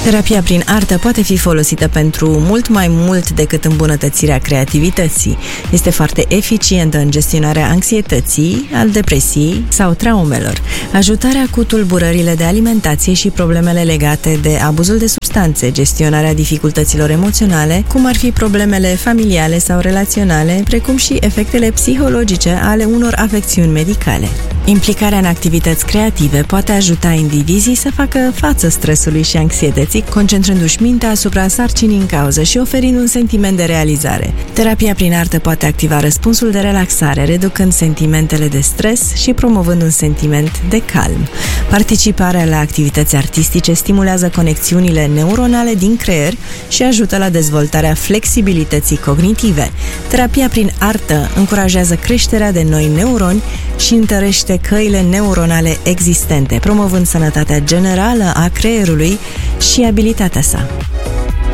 Terapia prin artă poate fi folosită pentru mult mai mult decât îmbunătățirea creativității. Este foarte eficientă în gestionarea anxietății, al depresiei sau traumelor, ajutarea cu tulburările de alimentație și problemele legate de abuzul de substanțe, gestionarea dificultăților emoționale, cum ar fi problemele familiale sau relaționale, precum și efectele psihologice ale unor afecțiuni medicale. Implicarea în activități creative poate ajuta indivizii să facă față stresului și anxietății, concentrându-și mintea asupra sarcinii în cauză și oferind un sentiment de realizare. Terapia prin artă poate activa răspunsul de relaxare, reducând sentimentele de stres și promovând un sentiment de calm. Participarea la activități artistice stimulează conexiunile neuronale din creier și ajută la dezvoltarea flexibilității cognitive. Terapia prin artă încurajează creșterea de noi neuroni și întărește căile neuronale existente, promovând sănătatea generală a creierului și abilitatea sa.